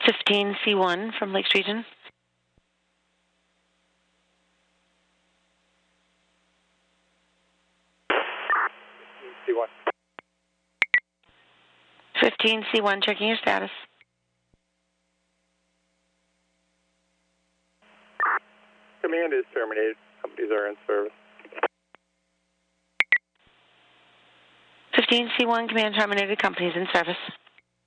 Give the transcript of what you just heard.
15C1 from Lakes Region. C1. 15C1, checking your status. Command is terminated. Companies are in service. 15C1, command terminated, companies in service.